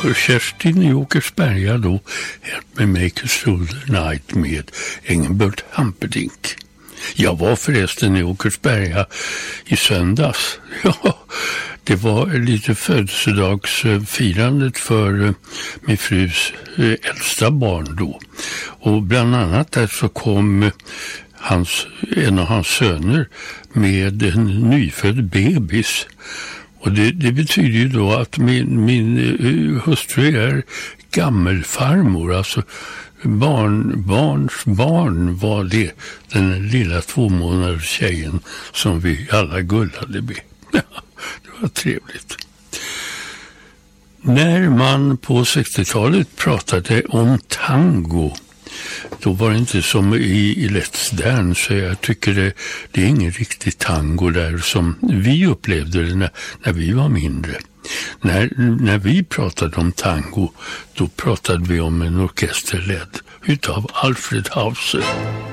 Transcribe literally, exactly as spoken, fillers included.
Kerstin i Åkersberga då Help Me Make It Through the Night med Engelbert Humperdinck. Jag var förresten i Åkersberga i söndags. Ja, det var lite födelsedagsfirandet för min frus äldsta barn då. Och bland annat där så kom hans, en av hans söner med en nyfödd bebis. Och det, det betyder ju då att min, min hustru är gammelfarmor, alltså barn, barns barn var det, den lilla två månaders tjejen som vi alla gullade med. Ja, det var trevligt. När man på sextiotalet pratade om tango, då var det inte som i, i Let's Dance, så jag tycker det, det är ingen riktig tango där som vi upplevde det när, när vi var mindre. När, när vi pratade om tango, då pratade vi om en orkester ledd utav Alfred Hauser.